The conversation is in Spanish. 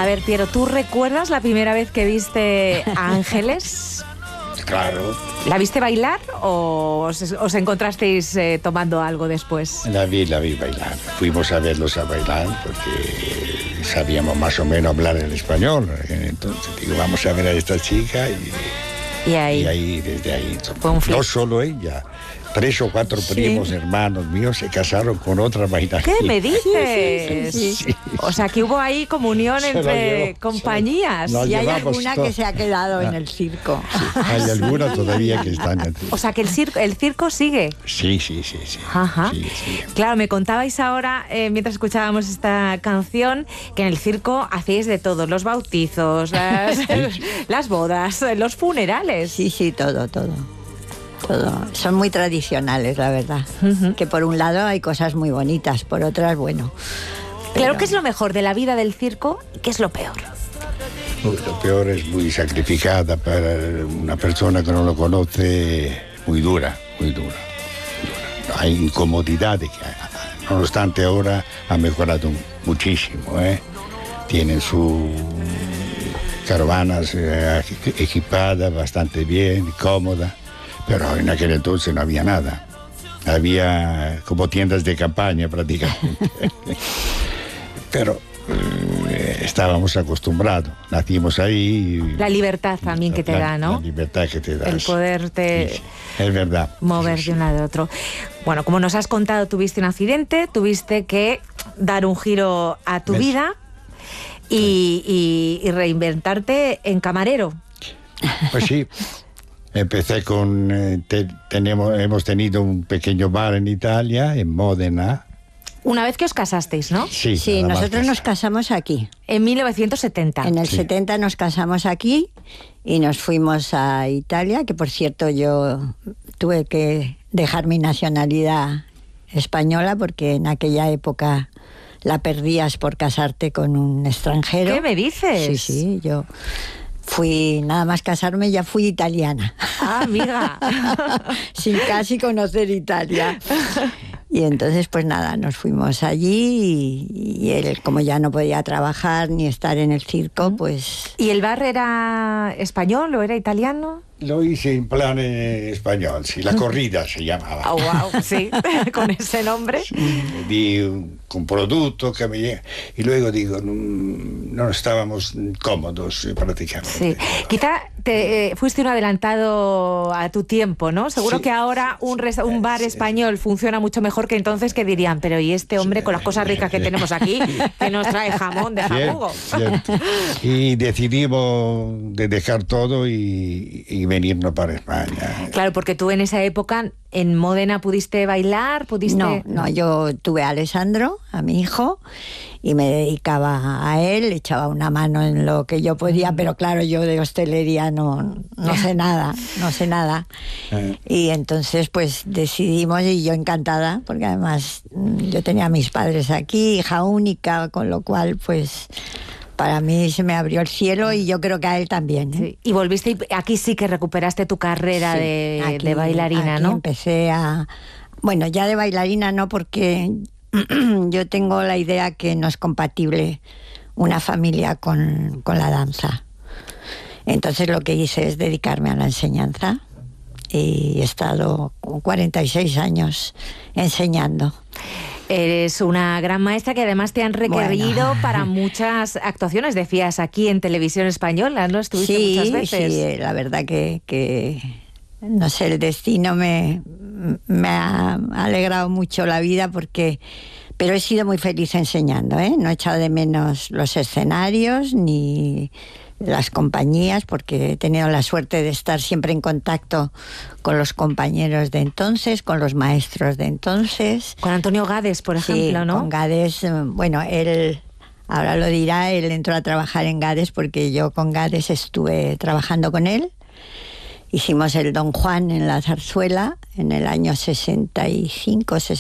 A ver, Piero, ¿tú recuerdas la primera vez que viste a Ángeles? Claro. ¿La viste bailar o os encontrasteis tomando algo después? La vi bailar. Fuimos a verlos a bailar porque sabíamos más o menos hablar el español. Entonces digo, vamos a ver a esta chica y ahí desde ahí. Fue un flip. No solo ella. 3 o 4 primos, hermanos míos, se casaron con otra bailarina. ¿Qué me dices? Sí. O sea, que hubo ahí comunión entre compañías. Y hay alguna que se ha quedado en el circo. Sí, hay alguna todavía que están en el circo. O sea, que el circo sigue. Sí. Ajá. Sí. Claro, me contabais ahora, mientras escuchábamos esta canción, que en el circo hacéis de todo. Los bautizos, las bodas, los funerales. Sí, todo. Son muy tradicionales, la verdad. Que por un lado hay cosas muy bonitas, por otras, bueno. Claro, ¿qué es lo mejor de la vida del circo y qué es lo peor? Lo peor es muy sacrificada para una persona que no lo conoce, muy dura. Hay incomodidades que, no obstante, ahora ha mejorado muchísimo, Tienen sus caravanas equipadas bastante bien, cómodas. Pero en aquel entonces no había nada. Había como tiendas de campaña prácticamente. Pero estábamos acostumbrados. Nacimos ahí. La libertad también que te da, ¿no? La libertad que te da. El poderte sí. Es verdad. Mover de un lado a otro. Bueno, como nos has contado, tuviste un accidente, tuviste que dar un giro a tu vida y reinventarte en camarero. Pues sí. Empecé con... hemos tenido un pequeño bar en Italia, en Módena. Una vez que os casasteis, ¿no? Sí, nosotros nos casamos aquí. En 1970. En el 70 nos casamos aquí y nos fuimos a Italia, que por cierto yo tuve que dejar mi nacionalidad española porque en aquella época la perdías por casarte con un extranjero. ¿Qué me dices? Sí, yo... nada más casarme, ya fui italiana. Ah, amiga. Sin casi conocer Italia. Y entonces, pues nada, nos fuimos allí y él, como ya no podía trabajar ni estar en el circo, pues... ¿Y el bar era español o era italiano? Lo hice en plan español, sí, La Corrida se llamaba. Oh, wow, sí, con ese nombre. Di un producto que me llega. Y luego digo, no estábamos cómodos prácticamente. Sí, quizá fuiste un adelantado a tu tiempo, ¿no? Seguro que ahora un bar español funciona mucho mejor que entonces, que dirían, pero ¿y este hombre con las cosas ricas que tenemos aquí, que nos trae jamón de jabugo? Y decidimos de dejar todo y venirnos para España. Claro, porque tú en esa época en Módena pudiste bailar, No, yo tuve a Alessandro, a mi hijo, y me dedicaba a él, le echaba una mano en lo que yo podía, pero claro, yo de hostelería no sé nada. Y entonces pues decidimos, y yo encantada, porque además yo tenía a mis padres aquí, hija única, con lo cual pues... Para mí se me abrió el cielo y yo creo que a él también. Sí. Y volviste, aquí sí que recuperaste tu carrera de bailarina, aquí ¿no? Empecé bueno, ya de bailarina no, porque yo tengo la idea que no es compatible una familia con la danza. Entonces lo que hice es dedicarme a la enseñanza y he estado 46 años enseñando. Eres una gran maestra que además te han requerido para muchas actuaciones, decías, aquí en Televisión Española, ¿no? Estuviste muchas veces. Sí, la verdad que no sé, el destino me ha alegrado mucho la vida pero he sido muy feliz enseñando, No he echado de menos los escenarios ni las compañías, porque he tenido la suerte de estar siempre en contacto con los compañeros de entonces, con los maestros de entonces. Con Antonio Gades, por ejemplo, ¿no? Con Gades, bueno, él, ahora lo dirá, él entró a trabajar en Gades porque yo con Gades estuve trabajando con él. Hicimos el Don Juan en la Zarzuela en el año 65,